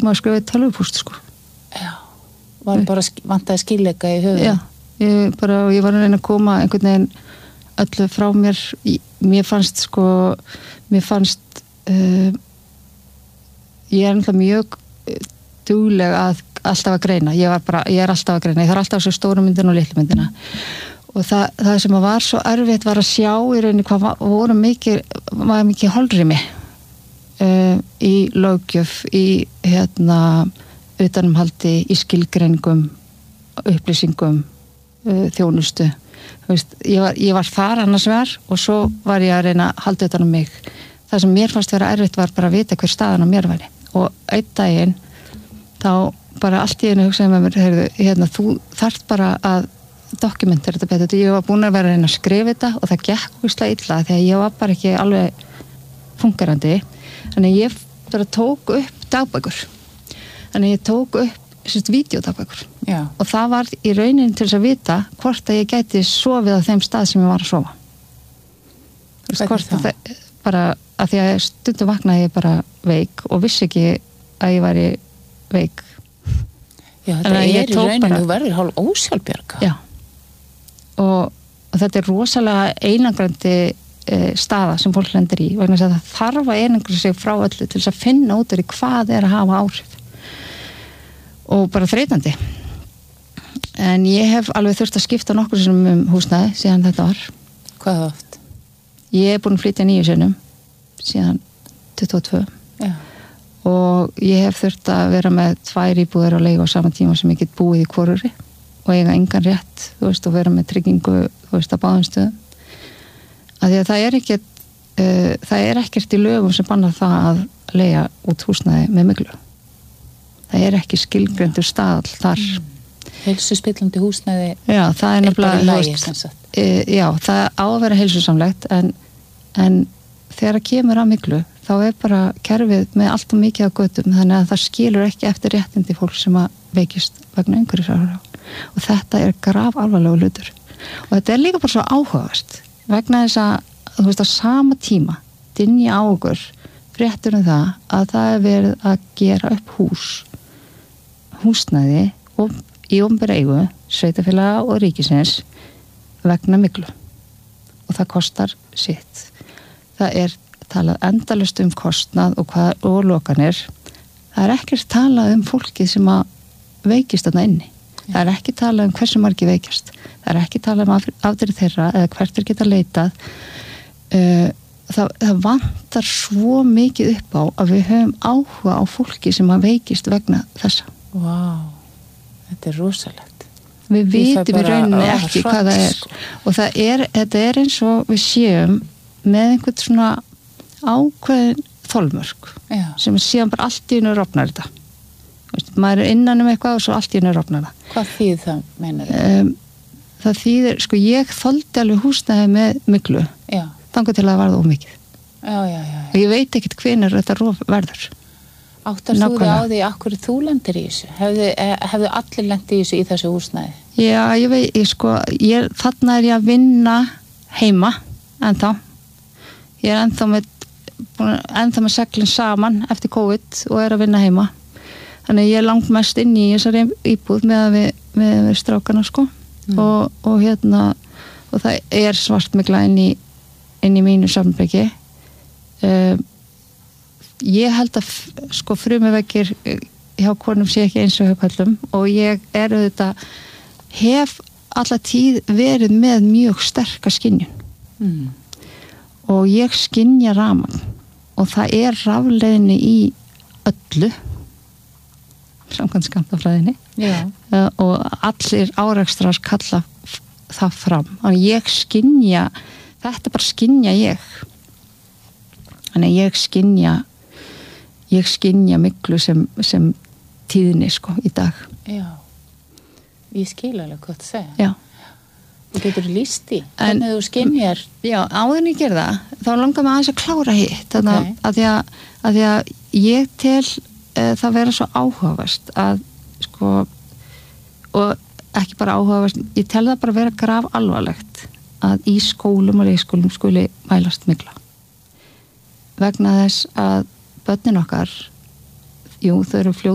maður skrifaði tölvupóst sko. Já, var bara vantaði skilleika í höfuð. Já, ég var að reyna að koma einhvern veginn öllu frá mér. Mér fannst ég er náttúrulega mjög dugleg að alltaf að greina. Ég er alltaf að greina. Ég þarf alltaf að sjá stóru myndina og litlu myndina. Og það sem var svo erfitt var að sjá í rauninni hvað var mikið holrými í löggjöf, í utanumhaldi, í skilgreiningum, upplýsingum, þjónustu. Ég var þar annars vegar og svo var ég að reyna að halda utan mig. Það sem mér fannst vera erfitt var bara að vita hver staðan á mér væri. Og einn daginn þá bara allt í einu hugsaði með mér, þú þarft bara að dokumentera þetta betur. Ég var búin að vera að reyna að skrifa þetta og það gekk úrslega illa því að ég var bara ekki alveg fungerandi. Þannig ég bara tók upp dagbækur. Þannig ég tók upp vídeódagbækur. Já. Og það var í rauninni til þess að vita hvort að ég gæti sofið á þeim stað sem ég var að sofa. Hvort það bara að því að stundum vaknaði ég bara veik og vissi ekki að ég væri veik. Já, þetta er í rauninni, þú verður hálf ósjálfbjarga. Já. Og þetta er rosalega einangrandi staða sem fólk lendir í vegna þess að það þarf að einangra sig frá öllu til þess að finna út úr í hvað er að hafa áhrif. Og bara þreytandi. En ég hef alveg þurft að skipta nokkur sinnum húsnæði síðan þetta var. Hvað oft? Ég er búin að flytja 9 sinnum síðan 22. Já. Og ég hef þurft að vera með 2 íbúðir á leigu á sama tíma sem ég get búið í hvoruri og eiga engan rétt, og vera með tryggingu, á báðum stöðum. Af því að það er ekkert í lögum sem bannar það að leigja út húsnæði með myglu. Það er ekki skilgreindur staðall þar. Heilsuspillandi húsnæði. Já, það er nefnilega já, það á að vera heilsusamlegt en þegar það kemur að myglu þá er bara kerfið með allt og mikið á götum, þannig að það skilur ekki eftir réttindi fólk sem að veikist vegna umhverfisáhrifa. Og þetta er grafalvarlegur hlutur. Og þetta er líka bara svo áhugavert vegna þess að á sama tíma dynja á okkur fréttur það að það er verið að gera upp húsnæði og í opinberri eigu, sveitarfélaga og ríkisins vegna myglu. Og það kostar sitt. Það er talað endalaust kostnað og lokanir. Það er ekkert talað fólkið sem að veikist þarna inni. Það er ekki talað hversu margir veikjast. Það er ekki talað afdrif þeirra eða hvert þeir geta leitað. Það vantar svo mikið upp á að við höfum áhuga á fólki sem að veikist vegna þessa. Vá, þetta er rosalegt. Við vitum í rauninni ekki hvað það er. Og þetta er eins og við séum með einhvern svona ákveðin þolmörk sem síðan bara allt í einu rofnar þetta. Maður er innan eitthvað og svo allt í einu rofnar það. Hvað þýðir það, meinar þið? Það þýðir, ég þoldi alveg húsnæði með myglu þangað til að það varð ómikið. Já. Og ég veit ekkert hvenær þetta rof verður. Áttar þú þig á því af hverju þú lendir í þessu? Hefðu allir lent í þessu í þessu húsnæði? Já, ég veit, þarna er ég að vinna heima ennþá. Ég er ennþá með seglin saman eftir COVID og er að vinna heima. Þannig ég er langt mest inn í þessari íbúð með strákana og það er svartmygla inn í mínu sambergi. Ég held að frumuveggir hjá konum sé ekki eins og hjá körlum og ég er auðvitað hef alla tíð verið með mjög sterka skynjun. Og ég skynja rafmagn og það er rafleiðni í öllu samkvæmt skammtafræðinni og allir árekstrar kalla það fram. Þannig ég skynja, þetta bara skynja ég. Þannig ég skynja myglu sem tíðni í dag. Já, ég skil alveg hvað það segja. Já. Þú getur lýst í, hvernig þú skynjar. Já, áður en ég ger það, þá langar mig aðeins að klára hitt. Þannig að því að ég tel það vera svo áhugavert að og ekki bara áhugavert, ég tel það bara vera grafalvarlegt að í skólum og leikskólum skuli mælast mygla. Vegna þess að börnin okkar, þau eru fljót